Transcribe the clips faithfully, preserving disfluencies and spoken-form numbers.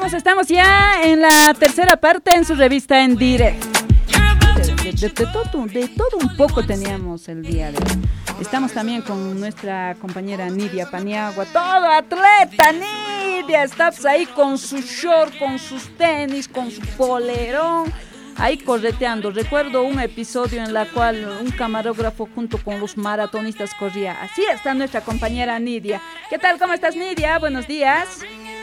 estamos, estamos ya en la tercera parte en su revista en directo. De, de, de, de, todo, de todo un poco teníamos el día de hoy. Estamos también con nuestra compañera Nidia Paniagua, todo atleta. Nidia, estás ahí con su short, con sus tenis, con su polerón, ahí correteando. Recuerdo un episodio en el cual un camarógrafo junto con los maratonistas corría. Así está nuestra compañera Nidia. ¿Qué tal? ¿Cómo estás, Nidia? Buenos días.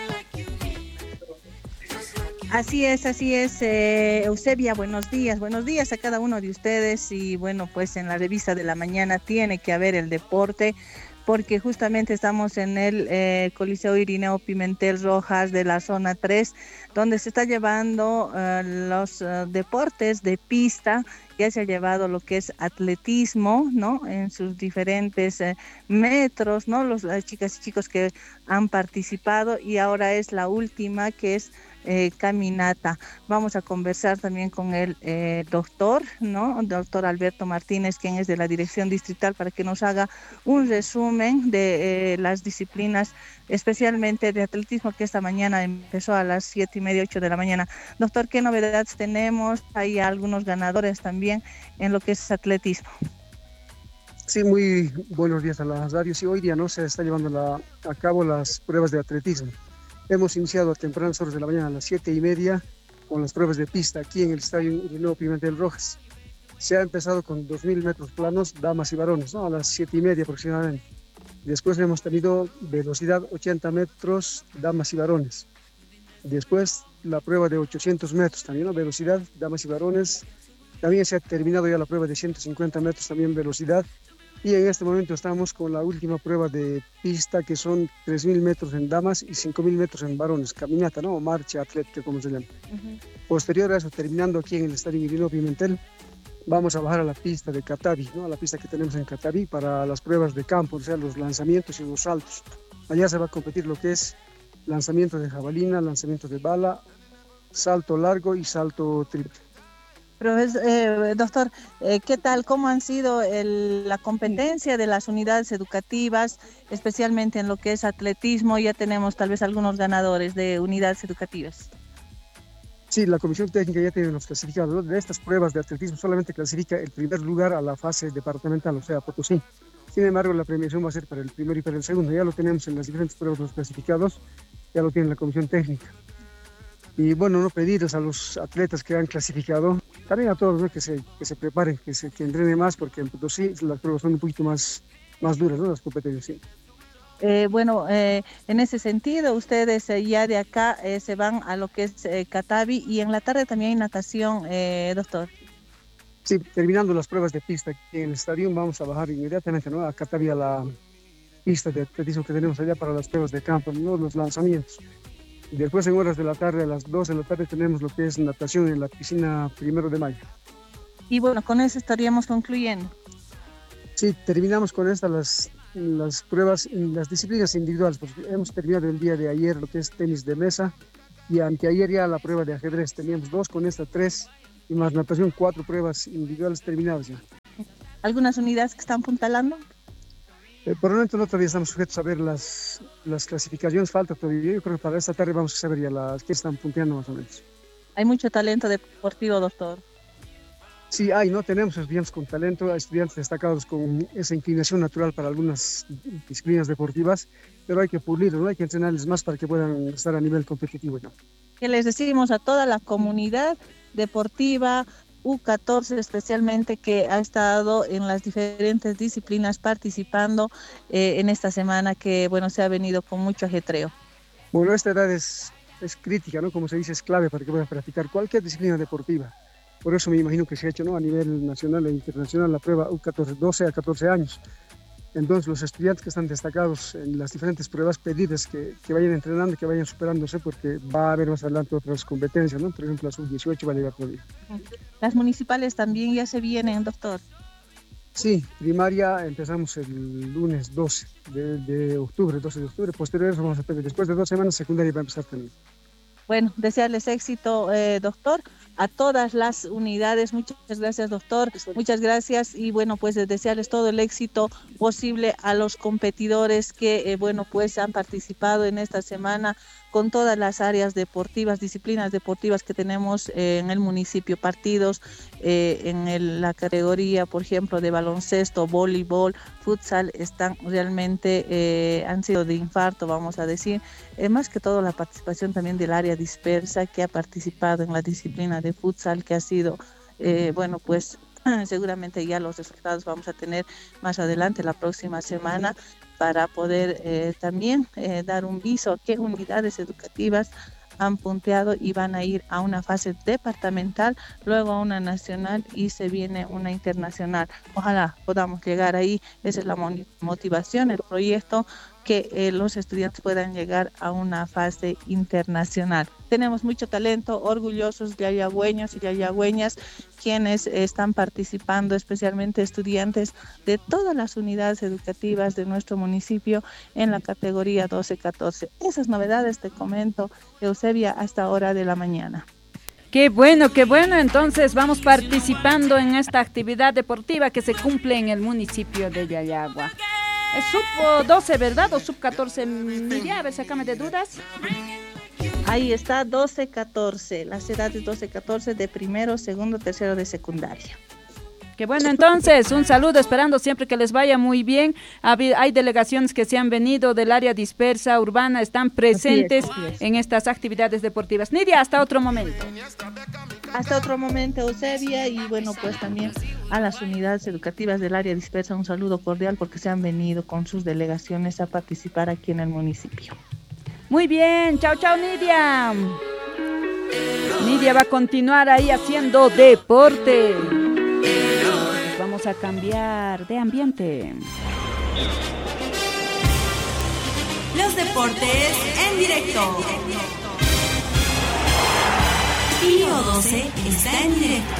Así es, así es, eh, Eusebia, buenos días, buenos días a cada uno de ustedes. Y bueno, pues en la revista de la mañana tiene que haber el deporte, porque justamente estamos en el eh, Coliseo Irineo Pimentel Rojas de la zona tres, donde se está llevando uh, los uh, deportes de pista. Ya se ha llevado lo que es atletismo, ¿no? En sus diferentes eh, metros, ¿no? Los, las chicas y chicos que han participado, y ahora es la última, que es Eh, caminata. Vamos a conversar también con el eh, doctor, ¿no? Doctor Alberto Martínez, quien es de la Dirección Distrital, para que nos haga un resumen de eh, las disciplinas, especialmente de atletismo, que esta mañana empezó a las siete y media, ocho de la mañana. Doctor, ¿qué novedades tenemos? Hay algunos ganadores también en lo que es atletismo. Sí, muy buenos días a las radios. Y hoy día no se está llevando la, a cabo las pruebas de atletismo. Hemos iniciado a tempranas horas de la mañana, a las siete y media, con las pruebas de pista aquí en el Estadio Irineo Pimentel Rojas. Se ha empezado con dos mil metros planos, damas y varones, ¿no? A las siete y media aproximadamente. Después hemos tenido velocidad ochenta metros, damas y varones. Después la prueba de ochocientos metros también, ¿no? Velocidad, damas y varones. También se ha terminado ya la prueba de ciento cincuenta metros, también velocidad. Y en este momento estamos con la última prueba de pista, que son tres mil metros en damas y cinco mil metros en varones, caminata, ¿no? O marcha atlética, como se llama. Uh-huh. Posterior a eso, terminando aquí en el Estadio Irineo Pimentel, vamos a bajar a la pista de Catavi, ¿no? A la pista que tenemos en Catavi para las pruebas de campo, o sea, los lanzamientos y los saltos. Allá se va a competir lo que es lanzamiento de jabalina, lanzamiento de bala, salto largo y salto triple. Profesor, eh, doctor, eh, ¿qué tal? ¿Cómo han sido el, la competencia de las unidades educativas, especialmente en lo que es atletismo? Ya tenemos tal vez algunos ganadores de unidades educativas. Sí, la Comisión Técnica ya tiene los clasificados, ¿no? De estas pruebas de atletismo solamente clasifica el primer lugar a la fase departamental, o sea, Potosí. Sin embargo, la premiación va a ser para el primero y para el segundo. Ya lo tenemos en las diferentes pruebas, los clasificados, ya lo tiene la Comisión Técnica. Y bueno, no pedirles a los atletas que han clasificado, también a todos, ¿no? que, se, que se preparen, que se que entrenen más, porque en Potosí las pruebas son un poquito más, más duras, ¿no? Las competencias, sí. Eh, bueno, eh, en ese sentido, ustedes eh, ya de acá eh, se van a lo que es eh, Catavi, y en la tarde también hay natación, eh, doctor. Sí, terminando las pruebas de pista aquí en el estadio, vamos a bajar inmediatamente, ¿no? A Catavi, a la pista de atletismo que tenemos allá para las pruebas de campo, ¿no? Los lanzamientos. Después, en horas de la tarde, a las dos de la tarde, tenemos lo que es natación en la piscina Primero de Mayo. Y bueno, con eso estaríamos concluyendo. Sí, terminamos con estas las, las pruebas, las disciplinas individuales, porque hemos terminado el día de ayer lo que es tenis de mesa, y anteayer ya la prueba de ajedrez. Teníamos dos, con esta tres, y más natación, cuatro pruebas individuales terminadas ya. ¿Algunas unidades que están puntalando? Eh, por el momento no, todavía estamos sujetos a ver las, las clasificaciones, falta todavía. Yo creo que para esta tarde vamos a saber ya las que están punteando más o menos. Hay mucho talento deportivo, doctor. Sí, hay, ¿no? Tenemos estudiantes con talento, estudiantes destacados con esa inclinación natural para algunas disciplinas deportivas, pero hay que pulirlo, ¿no? Hay que entrenarles más para que puedan estar a nivel competitivo, ¿no? ¿Qué les decimos a toda la comunidad deportiva U catorce especialmente, que ha estado en las diferentes disciplinas participando eh, en esta semana, que bueno, se ha venido con mucho ajetreo? Bueno, esta edad es, es crítica, ¿no? Como se dice, es clave para que puedan practicar cualquier disciplina deportiva. Por eso me imagino que se ha hecho, ¿no? A nivel nacional e internacional la prueba U catorce, doce a catorce años. Entonces los estudiantes que están destacados en las diferentes pruebas, pedidas que, que vayan entrenando, que vayan superándose, porque va a haber más adelante otras competencias, ¿no? Por ejemplo, la sub dieciocho va a llegar todavía. Las municipales también ya se vienen, doctor. Sí, primaria empezamos el lunes doce de, de octubre, doce de octubre. Posterior vamos a tener, después de dos semanas, secundaria va a empezar también. Bueno, desearles éxito, eh, doctor, a todas las unidades. Muchas gracias, doctor. Muchas gracias. Y bueno, pues desearles todo el éxito posible a los competidores que, eh, bueno, pues han participado en esta semana con todas las áreas deportivas, disciplinas deportivas que tenemos eh, en el municipio, partidos eh, en el, la categoría, por ejemplo, de baloncesto, voleibol, futsal, están realmente, eh, han sido de infarto, vamos a decir, eh, más que todo la participación también del área dispersa que ha participado en la disciplina de futsal, que ha sido, eh, bueno, pues seguramente ya los resultados vamos a tener más adelante la próxima semana, para poder eh, también eh, dar un viso a qué unidades educativas han punteado y van a ir a una fase departamental, luego a una nacional y se viene una internacional. Ojalá podamos llegar ahí, esa es la motivación, el proyecto, que eh, los estudiantes puedan llegar a una fase internacional. Tenemos mucho talento, orgullosos de yayagüeños y yayagüeñas, quienes están participando, especialmente estudiantes de todas las unidades educativas de nuestro municipio en la categoría doce catorce. Esas novedades te comento, Eusebia, hasta hora de la mañana. Qué bueno, qué bueno. Entonces vamos participando en esta actividad deportiva que se cumple en el municipio de Yayagua. Es sub doce, ¿verdad? ¿O sub catorce? Mira, a ver, sácame de dudas. Ahí está, doce catorce, las edades doce catorce de primero, segundo, tercero de secundaria. Qué bueno, entonces, un saludo, esperando siempre que les vaya muy bien. Hay delegaciones que se han venido del área dispersa, urbana, están presentes así es, así es. en estas actividades deportivas. Nidia, hasta otro momento. Hasta otro momento, Eusebia, y bueno, pues también a las unidades educativas del área dispersa un saludo cordial porque se han venido con sus delegaciones a participar aquí en el municipio. Muy bien, chao, chao, Nidia. Nidia va a continuar ahí haciendo deporte. Vamos a cambiar de ambiente. Los deportes en directo. Pío doce está en directo.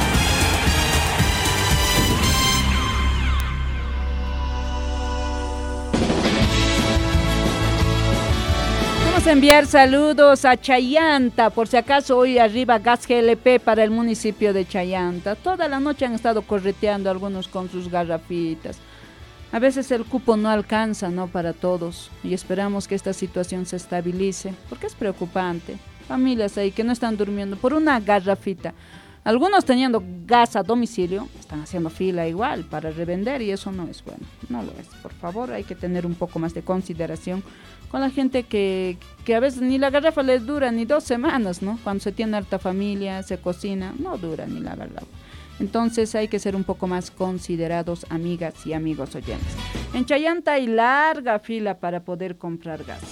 Vamos a enviar saludos a Chayanta, por si acaso hoy arriba gas G L P para el municipio de Chayanta. Toda la noche han estado correteando algunos con sus garrafitas. A veces el cupo no alcanza, ¿no?, para todos, y esperamos que esta situación se estabilice, porque es preocupante. Familias ahí que no están durmiendo por una garrafita. Algunos teniendo gas a domicilio están haciendo fila igual para revender y eso no es bueno, no lo es. Por favor, hay que tener un poco más de consideración con la gente que, que a veces ni la garrafa les dura ni dos semanas, ¿no? Cuando se tiene harta familia, se cocina, no dura ni la garrafa. Entonces hay que ser un poco más considerados, amigas y amigos oyentes. En Chayanta hay larga fila para poder comprar gas.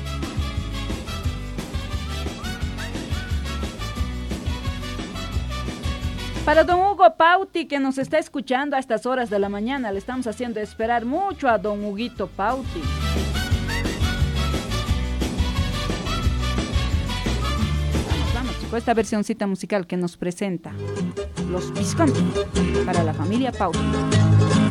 Para don Hugo Pauti, que nos está escuchando a estas horas de la mañana, le estamos haciendo esperar mucho a don Huguito Pauti. Vamos, vamos, chicos, esta versioncita musical que nos presenta Los Visconti para la familia Pauti.